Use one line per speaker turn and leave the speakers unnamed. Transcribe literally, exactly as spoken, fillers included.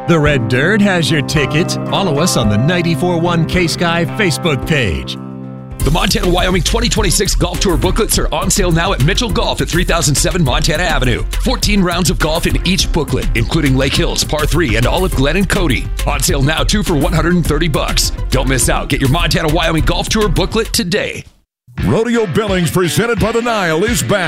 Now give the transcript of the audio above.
The Red Dirt has your tickets. Follow us on the ninety-four point one K-Sky Facebook page.
The Montana-Wyoming twenty twenty-six Golf Tour booklets are on sale now at Mitchell Golf at three thousand seven Montana Avenue. fourteen rounds of golf in each booklet, including Lake Hills, Par three, and Olive Glen and Cody. On sale now, two for one hundred thirty bucks. Don't miss out. Get your Montana-Wyoming Golf Tour booklet today.
Rodeo Billings, presented by the Nile, is back.